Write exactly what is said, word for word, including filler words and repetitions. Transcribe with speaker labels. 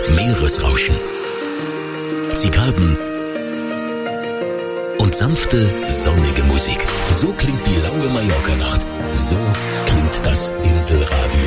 Speaker 1: Meeresrauschen, Zikaden und sanfte, sonnige Musik. So klingt die laue Mallorca-Nacht. So klingt das Inselradio.